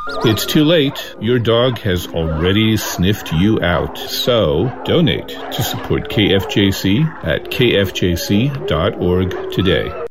It's too late. Your dog has already sniffed you out. So, donate to support KFJC at kfjc.org today.